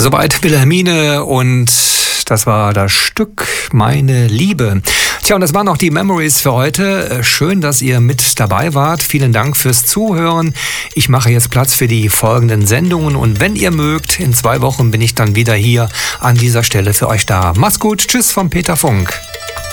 Soweit Wilhelmine und das war das Stück Meine Liebe. Tja, und das waren auch die Memories für heute. Schön, dass ihr mit dabei wart. Vielen Dank fürs Zuhören. Ich mache jetzt Platz für die folgenden Sendungen und wenn ihr mögt, in 2 Wochen bin ich dann wieder hier an dieser Stelle für euch da. Macht's gut. Tschüss von Peter Funk.